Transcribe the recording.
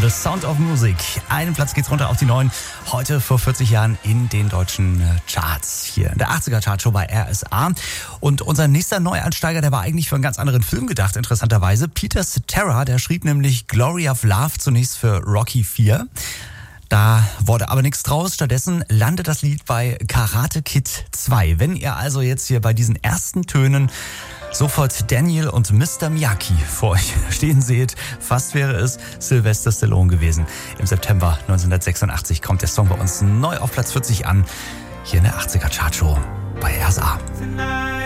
The Sound of Music. Einen Platz geht's runter auf die 9. Heute vor 40 Jahren in den deutschen Charts. Hier in der 80er Chartshow bei RSA. Und unser nächster Neueinsteiger, der war eigentlich für einen ganz anderen Film gedacht, interessanterweise. Peter Cetera, der schrieb nämlich Glory of Love zunächst für Rocky 4. Da wurde aber nichts draus. Stattdessen landet das Lied bei Karate Kid 2. Wenn ihr also jetzt hier bei diesen ersten Tönen sofort Daniel und Mr. Miyagi vor euch stehen seht, fast wäre es Sylvester Stallone gewesen. Im September 1986 kommt der Song bei uns neu auf Platz 40 an. Hier in der 80er Chartshow bei RSA.